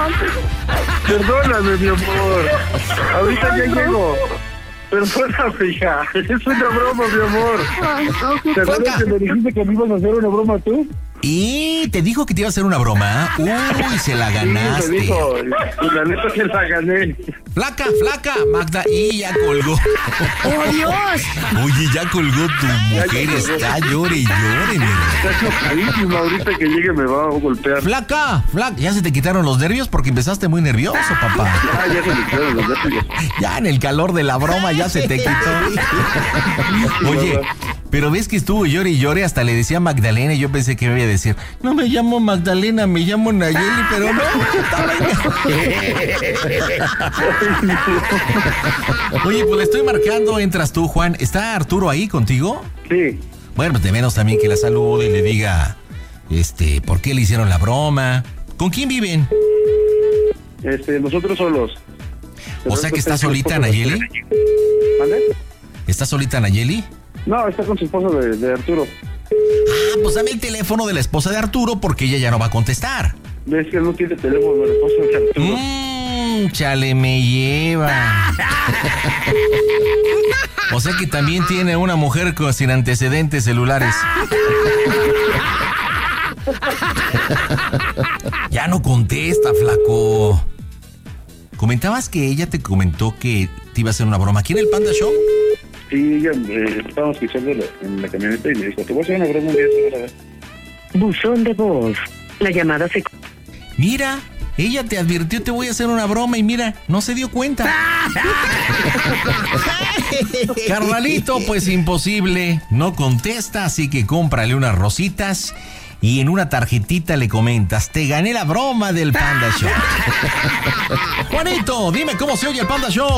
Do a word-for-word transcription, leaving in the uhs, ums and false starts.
Perdóname, mi amor. Ahorita ya llego. Perdóname ya. Es una broma, mi amor. ¿Te acuerdas que me dijiste que me ibas a hacer una broma tú? Y te dijo que te iba a hacer una broma. Uy, se la ganaste. Sí, me dijo, y la neta que la gané. Flaca, flaca, Magda. Y ya colgó. ¡Oh, Dios! Oye, ya colgó tu mujer. Está llore y llore, mira. Está chocadísima. Ahorita que llegue me va a golpear. Flaca, flaca. ¿Ya se te quitaron los nervios? Porque empezaste muy nervioso, papá. Ah, ya se me quitaron los nervios. Ya en el calor de la broma ya se te quitó. Oye, pero ves que estuvo llore y llore, hasta le decía Magdalena, y yo pensé que me iba a decir, no me llamo Magdalena, me llamo Nayeli, pero no. Oye, pues le estoy marcando, entras tú, Juan. ¿Está Arturo ahí contigo? Sí. Bueno, pues de menos también que la salude y le diga, este, ¿por qué le hicieron la broma? ¿Con quién viven? Este, nosotros solos. O sea que está solita Nayeli. ¿Vale? ¿Está solita Nayeli? No, está con su esposo de, de Arturo. Ah, pues dame el teléfono de la esposa de Arturo porque ella ya no va a contestar. Ves que no tiene teléfono de la esposa de Arturo. Mmm, chale, me lleva. O sea que también tiene una mujer con, sin antecedentes celulares. Ya no contesta, flaco. Comentabas que ella te comentó que te iba a hacer una broma aquí en el Panda Show. Sí, ya eh, estábamos escuchando la, en la camioneta y me dijo, te voy a hacer una broma un día, te vas a ver. Buzón de voz. La llamada se... Mira, ella te advirtió, te voy a hacer una broma y mira, no se dio cuenta. Carnalito, pues imposible, no contesta, así que cómprale unas rositas y en una tarjetita le comentas, te gané la broma del Panda Show. Juanito, dime cómo se oye el Panda Show.